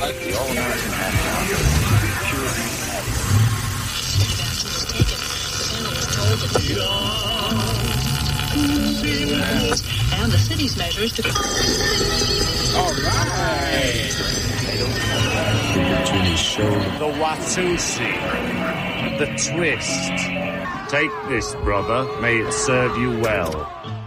like the All-American Half-Pounder. And the city's measures to... All right! To his shoulder. The Watusi. The twist. Take this, brother. May it serve you well.